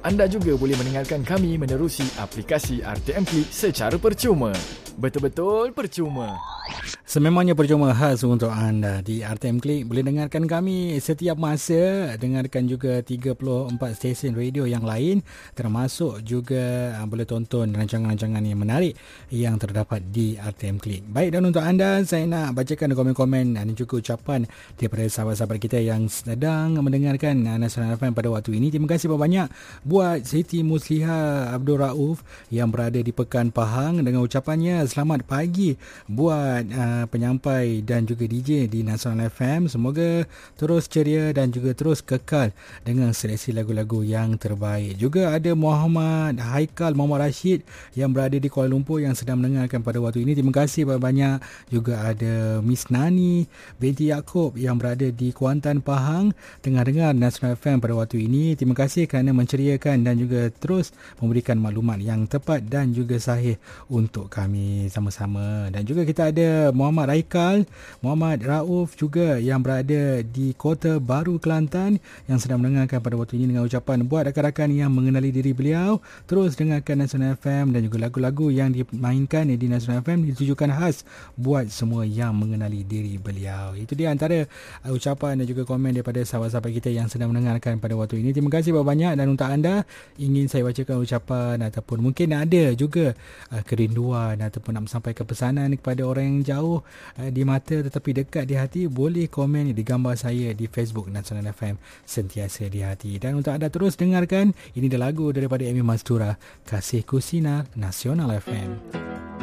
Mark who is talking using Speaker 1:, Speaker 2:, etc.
Speaker 1: Anda juga boleh mendengarkan kami menerusi aplikasi RTM Klik secara percuma. Betul-betul percuma.
Speaker 2: Sememangnya percuma khas untuk anda. Di RTM Klik boleh dengarkan kami setiap masa. Dengarkan juga 34 stesen radio yang lain, termasuk juga boleh tonton rancangan-rancangan yang menarik yang terdapat di RTM Klik. Baik, dan untuk anda, saya nak bacakan komen-komen dan juga ucapan daripada sahabat-sahabat kita yang sedang mendengarkan Nasional FM pada waktu ini. Terima kasih banyak buat Siti Musliha Abdul Rauf yang berada di Pekan Pahang dengan ucapannya selamat pagi buat penyampai dan juga DJ di Nasional FM. Semoga terus ceria dan juga terus kekal dengan seleksi lagu-lagu yang terbaik. Juga ada Muhammad Rashid yang berada di Kuala Lumpur yang sedang mendengarkan pada waktu ini. Terima kasih banyak-banyak. Juga ada Miss Nani binti Yaakob yang berada di Kuantan Pahang tengah dengar Nasional FM pada waktu ini. Terima kasih kerana menceriakan dan juga terus memberikan maklumat yang tepat dan juga sahih untuk kami sama-sama. Dan juga kita ada Muhammad Rauf juga yang berada di Kota Baru Kelantan yang sedang mendengarkan pada waktu ini dengan ucapan buat rakan-rakan yang mengenali diri beliau, terus dengarkan Nasional FM dan juga lagu-lagu yang dimainkan di Nasional FM ditujukan khas buat semua yang mengenali diri beliau. Itu dia antara ucapan dan juga komen daripada sahabat-sahabat kita yang sedang mendengarkan pada waktu ini. Terima kasih banyak. Dan untuk anda, ingin saya bacakan ucapan ataupun mungkin ada juga kerinduan ataupun nak sampaikan pesanan kepada orang yang jauh di mata tetapi dekat di hati, boleh komen di gambar saya di Facebook Nasional FM Sentiasa di Hati. Dan untuk anda terus dengarkan, ini adalah lagu daripada Amy Mastura, Kasihku Sinar Nasional FM.